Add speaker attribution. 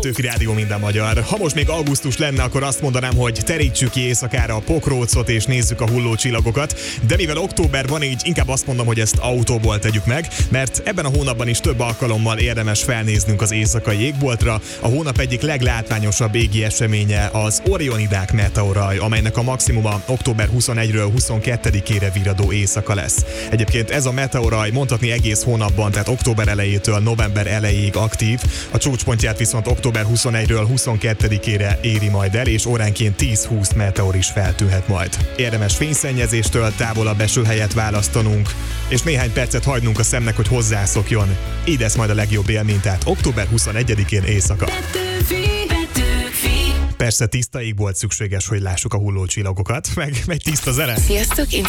Speaker 1: Petőfi Rádió, minden magyar. Ha most még augusztus lenne, akkor azt mondanám, hogy terítsük ki éjszakára a pokrócot és nézzük a hulló csillagokat, de mivel október van, így inkább azt mondom, hogy ezt autóból tegyük meg, mert ebben a hónapban is több alkalommal érdemes felnéznünk az éjszakai égboltra. A hónap egyik leglátványosabb égi eseménye az Orionidák meteoraj, amelynek a maximuma október 21-ről 22-ére virradó éjszaka lesz. Egyébként ez a meteoraj mondhatni egész hónapban, tehát október elejétől november elejéig aktív, a csúcspontját viszont október 21-ről 22-ére éri majd el, és óránként 10-20 meteor is feltűnhet majd. Érdemes fényszennyezéstől távolabb eső helyet választanunk, és néhány percet hagynunk a szemnek, hogy hozzászokjon. Így lesz majd a legjobb élmény, tehát október 21-én éjszaka. Persze tiszta ég volt szükséges, hogy lássuk a hulló csillagokat, meg tiszta zene.
Speaker 2: Sziasztok, én